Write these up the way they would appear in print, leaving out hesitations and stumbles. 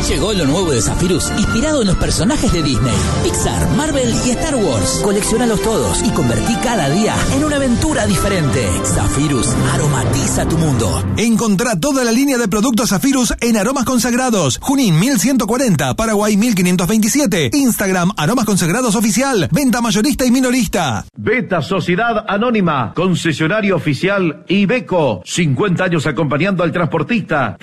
Llegó lo nuevo de Zephyrus, inspirado en los personajes de Disney, Pixar, Marvel y Star Wars. Colecciónalos todos y convertí cada día en una aventura diferente. Zephyrus aromatiza tu mundo. Encontrá toda la línea de productos Zephyrus en Aromas Consagrados. Junín 1140, Paraguay 1527. Instagram Aromas Consagrados Oficial. Venta mayorista y minorista. Beta Sociedad Anónima, concesionario oficial Iveco. 50 años acompañando al transportista.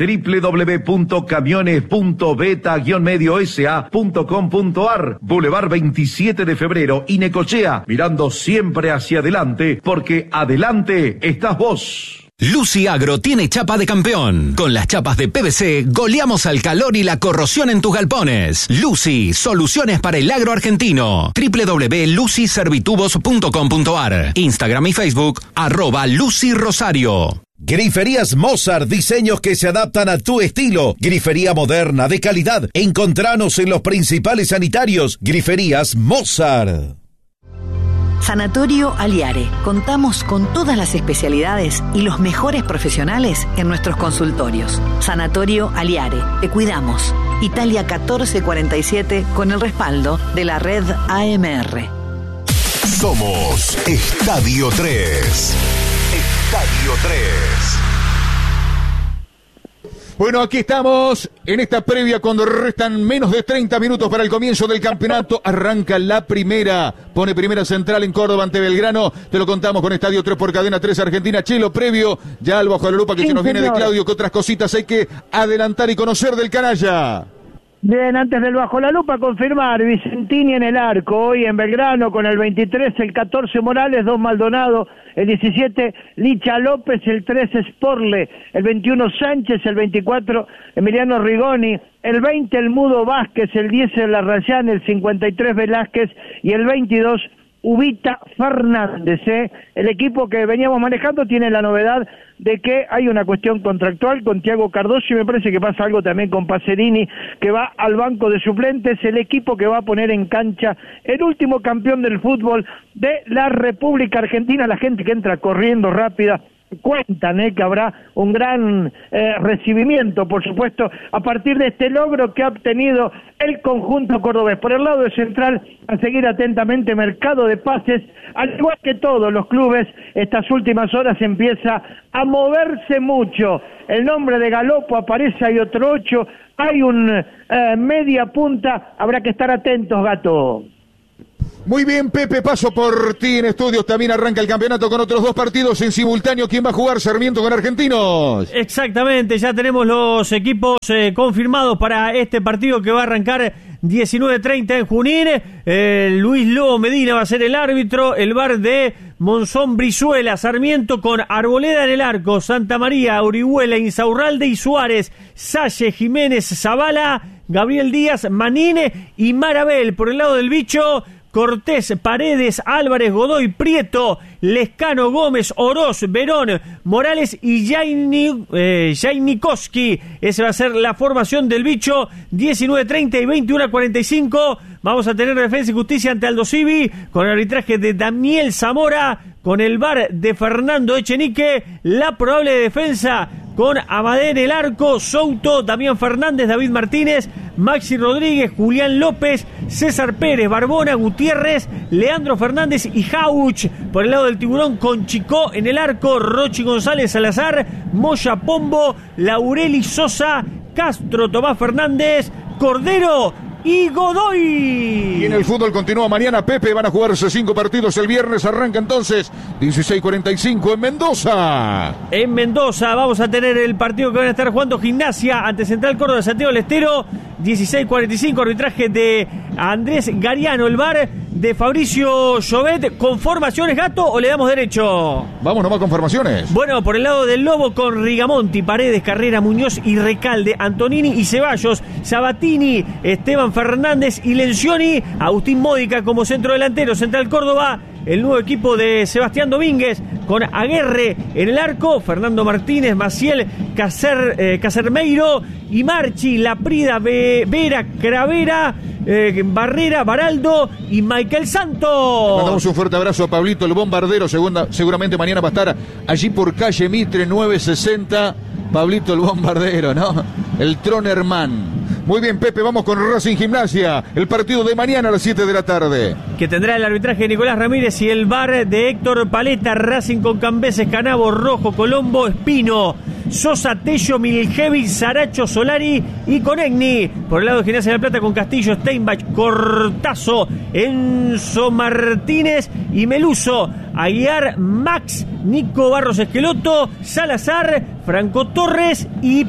www.camiones.beta-mediosa.com.ar. Boulevard 27 de febrero y Necochea, mirando siempre hacia adelante, porque adelante estás vos. Lucy Agro tiene chapa de campeón. Con las chapas de PVC goleamos al calor y la corrosión en tus galpones. Lucy, soluciones para el agro argentino. www.lucyservitubos.com.ar. Instagram y Facebook @LucyRosario. Griferías Mozart, diseños que se adaptan a tu estilo. Grifería moderna, de calidad. Encontranos en los principales sanitarios. Griferías Mozart. Sanatorio Aliare. Contamos con todas las especialidades y los mejores profesionales en nuestros consultorios. Sanatorio Aliare. Te cuidamos. Italia 1447 con el respaldo de la red AMR. Somos Estadio 3. Estadio 3. Bueno, aquí estamos en esta previa cuando restan menos de 30 minutos para el comienzo del campeonato. Arranca la primera, pone primera central en Córdoba ante Belgrano. Te lo contamos con Estadio 3 por Cadena 3 Argentina. Chelo, previo ya al Bajo la Lupa que sí, se nos viene de Claudio, que otras cositas hay que adelantar y conocer del canalla. Bien, antes del Bajo la Lupa, confirmar, Vicentini en el arco, hoy en Belgrano con el 23, el 14 Morales, 2 Maldonado, el 17 Licha López, el 13 Sporle, el 21 Sánchez, el 24 Emiliano Rigoni, el 20 el Mudo Vázquez, el 10 el Larrayán, el 53 Velázquez y el 22 Ubita Fernández. El equipo que veníamos manejando tiene la novedad de que hay una cuestión contractual con Thiago Cardoso y me parece que pasa algo también con Pacerini, que va al banco de suplentes, el equipo que va a poner en cancha el último campeón del fútbol de la República Argentina. La gente que entra corriendo rápida cuentan que habrá un gran recibimiento, por supuesto, a partir de este logro que ha obtenido el conjunto cordobés. Por el lado de Central, a seguir atentamente mercado de pases, al igual que todos los clubes, estas últimas horas empieza a moverse mucho. El nombre de Galopo aparece, hay otro 8, hay un media punta, habrá que estar atentos, Gato. Muy bien, Pepe, paso por ti en estudios. También arranca el campeonato con otros 2 partidos en simultáneo. ¿Quién va a jugar? Sarmiento con Argentinos. Exactamente, ya tenemos los equipos confirmados para este partido que va a arrancar 19:30 en Junín. Luis Lobo Medina va a ser el árbitro. El VAR de Monzón Brizuela. Sarmiento con Arboleda en el arco. Santa María, Orihuela, Insaurralde y Suárez. Salle, Jiménez, Zavala, Gabriel Díaz, Manine y Marabel. Por el lado del bicho, Cortés, Paredes, Álvarez, Godoy, Prieto, Lescano, Gómez, Oroz, Verón, Morales y Jainikoski. Esa va a ser la formación del bicho. 19:30 y 21:45. Vamos a tener Defensa y Justicia ante Aldo Civi con el arbitraje de Daniel Zamora, con el VAR de Fernando Echenique. La probable defensa con Amadé en el arco, Souto, Damián Fernández, David Martínez, Maxi Rodríguez, Julián López, César Pérez, Barbona, Gutiérrez, Leandro Fernández y Jauch. Por el lado del Tiburón, con Chicó en el arco, Rochi González Salazar, Moya Pombo, Laureli Sosa, Castro, Tomás Fernández, Cordero y Godoy. Y en el fútbol continúa mañana, Pepe. Van a jugarse 5 partidos el viernes. Arranca entonces 16:45 en Mendoza. En Mendoza vamos a tener el partido que van a estar jugando Gimnasia ante Central Córdoba de Santiago del Estero. 16:45, arbitraje de Andrés Gariano, el VAR de Fabricio Llobet. ¿Con formaciones, Gato, o le damos derecho? Vamos nomás con formaciones. Bueno, por el lado del Lobo, con Rigamonti, Paredes, Carrera, Muñoz y Recalde, Antonini y Ceballos, Sabatini, Esteban Fernández y Lencioni, Agustín Módica como centro delantero. Central Córdoba, el nuevo equipo de Sebastián Domínguez, con Aguerre en el arco, Fernando Martínez, Maciel, Casermeiro y Marchi, Laprida, Vera, Cravera, Barrera, Baraldo y Michael Santos. Mandamos un fuerte abrazo a Pablito el Bombardero. Seguramente mañana va a estar allí por calle Mitre 960. Pablito el Bombardero, ¿no? El Tronerman. Muy bien, Pepe, vamos con Racing Gimnasia. El partido de mañana a las 7 de la tarde. Que tendrá el arbitraje de Nicolás Ramírez y el VAR de Héctor Paleta. Racing con Cambeses, Canabo, Rojo, Colombo, Espino, Sosa, Tello, Miljevic, Saracho, Solari y Conegni. Por el lado de Gimnasia de la Plata con Castillo, Steinbach, Cortazo, Enzo Martínez y Meluso. Aguiar, Max, Nico Barros Esqueloto, Salazar, Franco Torres y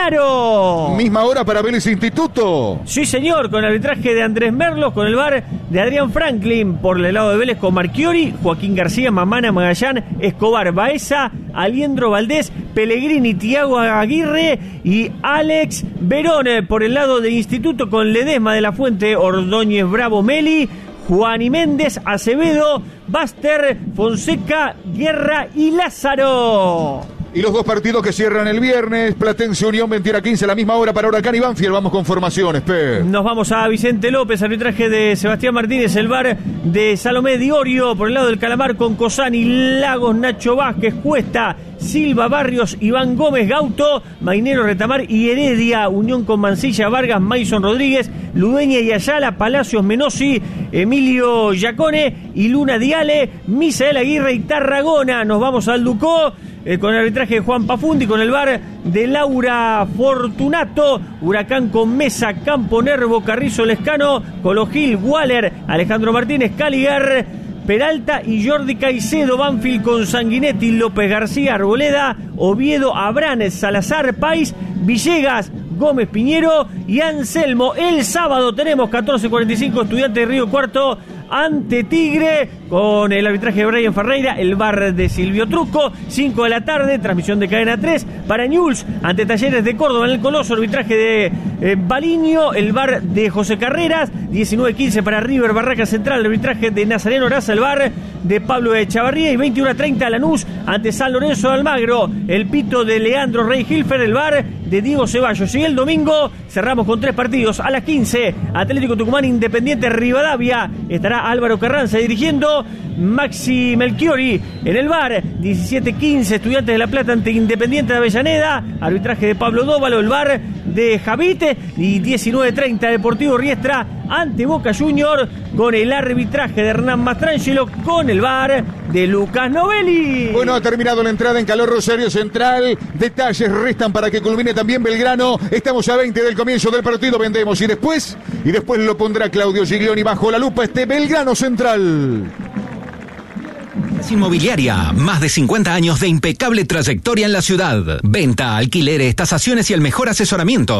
Panaro. Misma hora para Vélez Instituto. Sí, señor, con el arbitraje de Andrés Merlos, con el VAR de Adrián Franklin. Por el lado de Vélez con Marchiori, Joaquín García, Mamana, Magallán, Escobar, Baeza, Aliendro Valdés, Pellegrini, Tiago Aguirre y Alex Verón. Por el lado de Instituto con Ledesma, de la Fuente, Ordóñez, Bravo, Meli, Juan y Méndez, Acevedo, Baster, Fonseca, Guerra y Lázaro. Y los dos partidos que cierran el viernes, Platense Unión 21:15 a la misma hora para Huracán y Banfield. Vamos con formaciones, Pe. Nos vamos a Vicente López, arbitraje de Sebastián Martínez, el VAR de Salomé Diorio, por el lado del Calamar con Cosani, Lagos, Nacho Vázquez, Cuesta, Silva, Barrios, Iván Gómez, Gauto, Mainero, Retamar y Heredia. Unión con Mancilla, Vargas, Maison Rodríguez, Ludeña y Ayala, Palacios, Menossi, Emilio Giacone y Luna Diale, Misael Aguirre y Tarragona. Nos vamos al Ducó con el arbitraje de Juan Pafundi, con el VAR de Laura Fortunato. Huracán con Mesa, Campo Nervo, Carrizo, Lescano, Cologil, Waller, Alejandro Martínez, Caligar, Peralta y Jordi Caicedo. Banfield con Sanguinetti, López García, Arboleda, Oviedo, Abranes, Salazar, Pais, Villegas, Gómez Piñero y Anselmo. El sábado tenemos 14:45 Estudiantes de Río Cuarto ante Tigre, con el arbitraje de Brian Ferreira, el VAR de Silvio Trucco. 5 de la tarde, transmisión de Cadena 3 para Newell's ante Talleres de Córdoba en el Coloso, arbitraje de Baliño, el VAR de José Carreras. 19:15 para River Barraca Central, el arbitraje de Nazareno Raza, el VAR de Pablo Echavarría. Y 21:30 Lanús ante San Lorenzo de Almagro, el pito de Leandro Rey Hilfer, el VAR de Diego Ceballos. Y el domingo cerramos con 3 partidos. A las 15, Atlético Tucumán Independiente Rivadavia, estará Álvaro Carranza dirigiendo, Maxi Melchiori en el VAR. 17:15 Estudiantes de La Plata ante Independiente de Avellaneda, arbitraje de Pablo Dóvalo, el VAR de Javite. Y 19:30 Deportivo Riestra ante Boca Junior, con el arbitraje de Hernán Mastrangelo, con el VAR de Lucas Novelli. Bueno, ha terminado la entrada en calor Rosario Central. Detalles restan para que culmine también Belgrano. Estamos a 20 del comienzo del partido. Vendemos y después lo pondrá Claudio Giglioni bajo la lupa este Belgrano Central. Inmobiliaria, más de 50 años de impecable trayectoria en la ciudad. Venta, alquileres, tasaciones y el mejor asesoramiento.